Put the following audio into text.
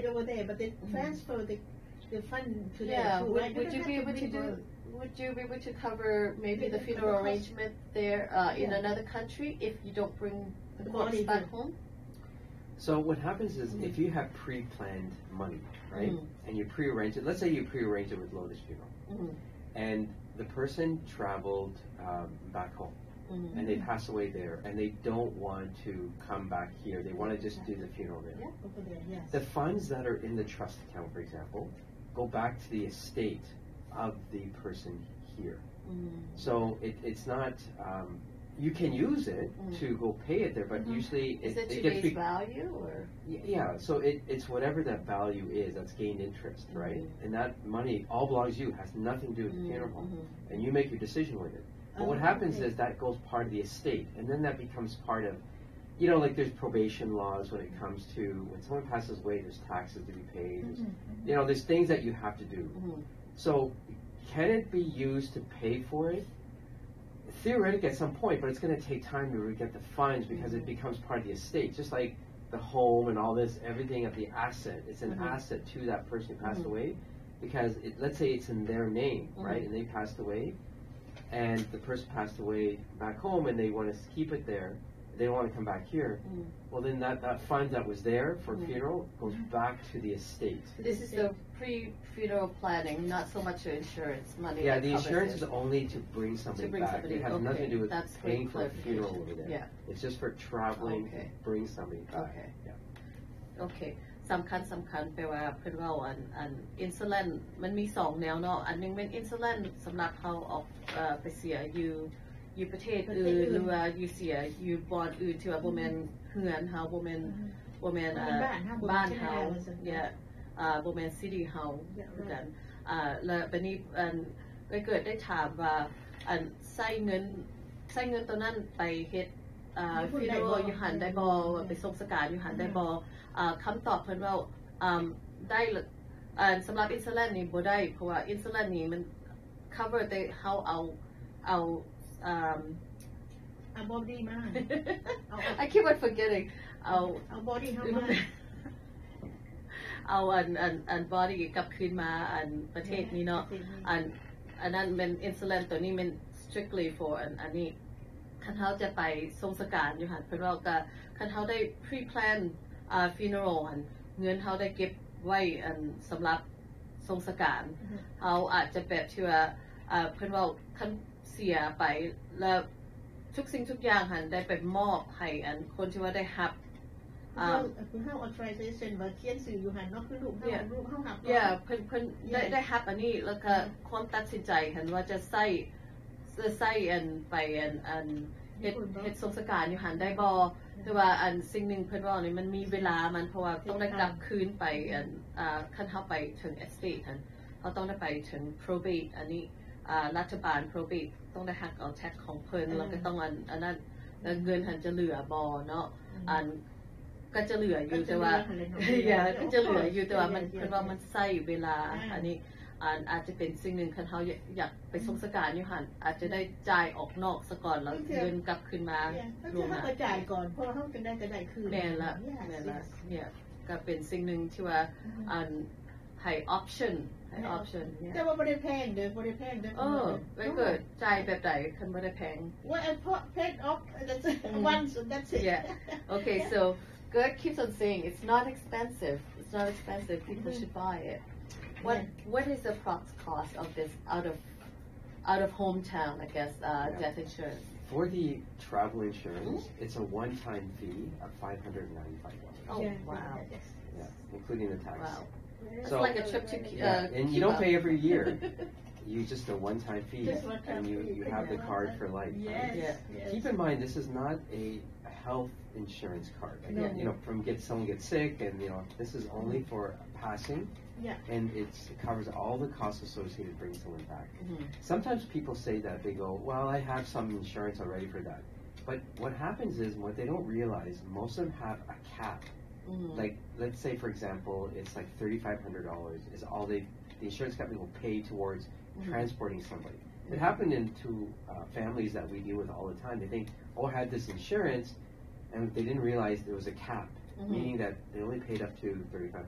over there, but they transfer the fund to Yeah, them. would you be able to do? Would you be able to cover maybe the funeral arrangement there in another country if you don't bring the corpse back home? So what happens is if you have pre-planned money, right, and you pre-arrange it, let's say you pre-arrange it with Lotus Funeral, and the person traveled back home, and they pass away there, and they don't want to come back here. They want to just do the funeral there. Yeah, over there, yes. The funds that are in the trust account, for example, go back to the estate of the person here. So it's not. You can use it to go pay it there, but usually is it gets today's value or? Yeah, so it's whatever that value is that's gained interest, right? And that money all belongs to you, has nothing to do with the funeral home, and you make your decision with it. But what happens is that goes part of the estate, and then that becomes part of, like there's probation laws when it comes to when someone passes away, there's taxes to be paid. There's things that you have to do. So can it be used to pay for it? Theoretically at some point, but it's going to take time to get the funds because it becomes part of the estate, just like the home and all this, everything of the asset. It's an asset to that person who passed away because let's say it's in their name, right, and they passed away, and the person passed away back home and they want to keep it there. They don't want to come back here. Well, then that fund that was there for funeral goes back to the estate. This is the pre-funeral planning, not so much the insurance money. Yeah, the insurance is only to bring somebody back. It has nothing to do with paying for a funeral over there. Yeah. It's just for traveling, bring somebody back. Okay. Yeah. Okay. สำคัญแปลว่าเพิ่นว่าอันอินซูลินมันมี2แนวเนาะอันนึงเป็นอินซูลินสำหรับเขาออกไปเสียอยู่ประเทศอื่นหรือว่าอยู่เสียอยู่บอนอื่นที่ว่าบ่แม่นเฮือนเฮาบ่แม่นบ้านเฮาเนี่ยบ่แม่นซิตี้เฮาคือกันแล้วบัดนี้ไปเกิดได้ถามว่าอันใช้เงินตัวนั้นไปเฮ็ดฟิโรอยู่หันได้บ่ไปส่งสการอยู่หันได้บ่คำตอบเพิ่นว่าได้สำหรับอินซูลินนี่บ่ได้เพราะว่าอินซูลินนี่มัน cover แต่เฮาเอาบอดี้มา I keep on forgetting เอาบอดี้เข้ามาเอาอันบอดี้กลับคืนมาอันประเทศนี้เนาะอันนั้นเป็นอินซูลินตัวนี้มัน strictly for อันนี้คันเฮาจะไปทรงสการอยู่หันเพิ่นว่าก็คันเฮาได้ pre plan funeral อันเงินเฮาได้เก็บไว้อันสำหรับทรงสการเฮาอาจจะแบบที่ว่าเพิ่นว่าคันเสียไปแล้วทุกสิ่งทุกอย่างหันได้ไปมอบให้อันคนที่ว่าได้รับคือเฮา authorization ว่าเขียนสื่ออยู่หันเนาะคือลูกเฮาหับเพิ่นได้รับอันนี้แล้วก็ความตัดสินใจหันว่าจะใส่อันไปอันเฮ็ดทรงสการอยู่หันได้บ่แต่ว่าอันสิ่งหนึ่งเพิ่นว่านี่มันมีเวลามันเพราะว่าต้องได้กลับคืนไปอันคันเฮาไปถึง estate หันเฮาต้องได้ไปถึง probate อันนี้รัฐบาล probate ต้องได้หักเอาแท็กของเพิ่นแล้วก็ต้องอันนั้นเงินหันจะเหลือบ่เนาะอันก็จะเหลืออยู่แต่ว่าก็จะเหลืออยู่แต่ว่ามันเพิ่นว่ามันใช้เวลาอันนี้อาจจะเป็นสิ่งหนึ่งคันเฮาอยากไปทรงสการอยู่หั่นอาจจะได้จ่ายออกนอกซะก่อนแล้วเงินกลับคืนมาลวงหน้าจ่ายก่อนเพราะเฮาจะได้คืนแม่นละเนี่ยก็เป็นสิ่งหนึ่งที่ว่าให้ option แต่ว่าบ่ได้แพงเด้อไม่เกิดจ่ายแบบใดคันบ่ได้แพง Well paid off once that's it Yeah Okay so Gert keeps on saying it's not expensive people should buy it What is the approx cost of this out of hometown I guess death insurance For the travel insurance it's a one-time fee of $595 Oh wow Yeah including the tax Wow It's like a trip to and you don't pay every year you just a one-time fee and you have the card for life Keep in mind this is not a health insurance card again from someone gets sick and this is only for passing and it covers all the costs associated bringing someone back sometimes people say that they go well I have some insurance already for that but what happens is what they don't realize most of them have a cap Like let's say for example it's like $3,500 is all the insurance company will pay towards transporting somebody. It happened into families that we deal with all the time. They think I had this insurance and they didn't realize there was a cap meaning that they only paid up to